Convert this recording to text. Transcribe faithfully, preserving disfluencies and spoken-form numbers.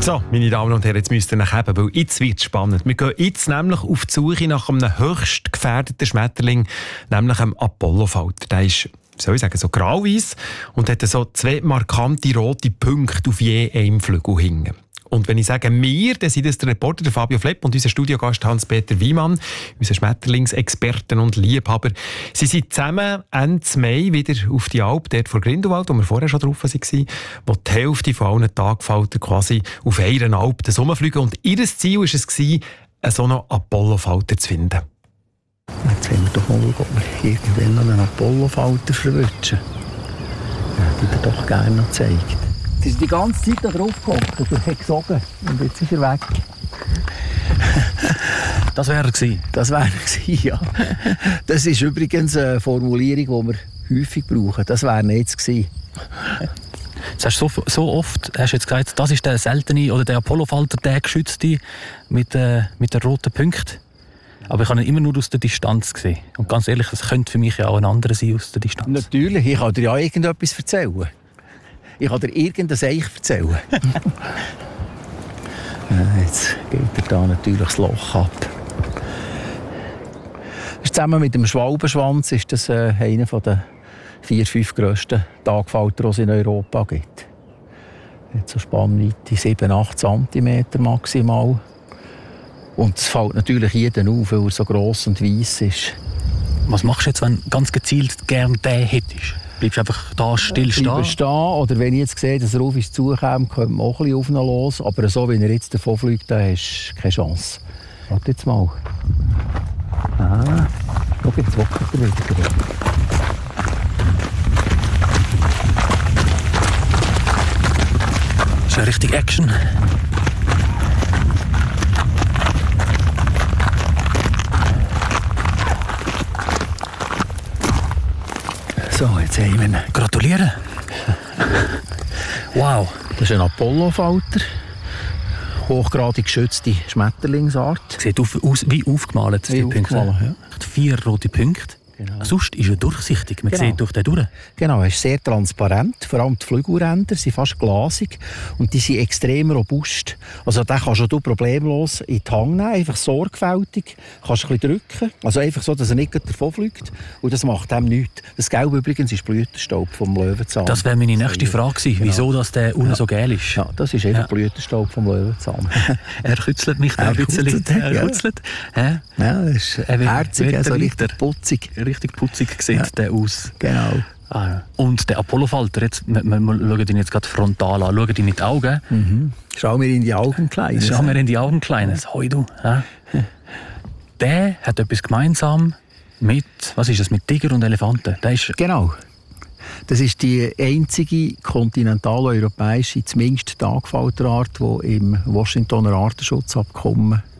So, meine Damen und Herren, jetzt müsst ihr nachheben, weil jetzt wird es spannend. Wir gehen jetzt nämlich auf die Suche nach einem höchst gefährdeten Schmetterling, nämlich einem Apollofalter. Der ist, wie soll ich sagen, so grau-weiss und hat so zwei markante rote Punkte auf je einem Flügel hängen. Und wenn ich sage «wir», dann sind das der Reporter der Fabio Flepp und unser Studiogast Hans-Peter Wiemann, unser Schmetterlingsexperten und Liebhaber. Sie sind zusammen Ende Mai wieder auf die Alp, dort vor Grindelwald, wo wir vorher schon drauf waren, wo die Hälfte von allen Tagfaltern quasi auf einer Alp herumfliegen. Und ihr Ziel war es, einen so einen Apollofalter zu finden. Jetzt wollen wir doch mal schauen, ob wir irgendwann noch einen Apollofalter verwünschen. Ja, die er doch gerne noch zeigt. Sie ist die ganze Zeit da drauf gehockt und er hat gesogen. Und jetzt ist er weg. Das wäre er gewesen. Das wäre er gewesen, ja. Das ist übrigens eine Formulierung, die wir häufig brauchen. Das wäre nicht gewesen. Das hast du so, so oft hast du jetzt gesagt, das ist der seltene oder der Apollofalter, der geschützte mit, äh, mit den roten Punkten. Aber ich habe ihn immer nur aus der Distanz gesehen. Und ganz ehrlich, das könnte für mich ja auch ein anderer sein aus der Distanz. Natürlich, ich kann dir ja irgendetwas erzählen. Ich kann dir irgendein Eich erzählen. Jetzt geht er da natürlich das Loch ab. Zusammen mit dem Schwalbenschwanz ist das äh, einer der vier, fünf grössten Tagfalter, die es in Europa gibt. Er hat so Spannweite sieben, acht Zentimeter maximal. Und es fällt natürlich jedem auf, weil er so gross und weiss ist. Was machst du jetzt, wenn du ganz gezielt gerne den hättest? Bleibst du einfach da still stehen? Bleib stehen. Oder wenn ich jetzt sehe, dass er auf uns zukommt, könnte man auch ein bisschen auf ihn los. Aber so wie er jetzt davon fliegt, da hast du keine Chance. Warte jetzt mal. Ah, schau, jetzt wackelt er wieder. Das ist ja richtig Action. So, jetzt haben wir ihn. Gratulieren. Wow. Das ist ein Apollofalter. Hochgradig geschützte Schmetterlingsart. Sieht auf, aus wie aufgemalt. Wie aufgemalt, ja. Vier rote Punkte. Genau. Sonst ist er durchsichtig. Man genau. sieht durch den durch. Genau, er ist sehr transparent. Vor allem die Flügelränder sind fast glasig und die sind extrem robust. Also den kannst du problemlos in die Hand nehmen, einfach sorgfältig. Kannst du ein bisschen drücken, also einfach so, dass er nicht davon fliegt. Und das macht ihm nichts. Das Gelb übrigens ist Blütenstaub vom Löwenzahn. Das wäre meine nächste Frage gewesen, genau. Wieso dass der unten ja. so gel ist. Ja, das ist einfach ja. Blütenstaub vom Löwenzahn. Er kützelt mich da ein bisschen. Er kützelt. Ja, ja das ist herzig, also richtig putzig. Richtig putzig sieht ja. der aus. Genau. Ah, ja. Und der Apollofalter, jetzt, wir, wir, wir schauen ihn jetzt gerade frontal an, schauen ihn in die Augen. Mhm. Schau mir in die Augen, Kleines. Schau mir in die Augen, Kleines. Hoi du. Ja. Der hat etwas gemeinsam mit, was ist das, mit Tiger und Elefanten. Der ist genau. Das ist die einzige kontinentaleuropäische, zumindest Tagfalterart, die im Washingtoner Artenschutzabkommen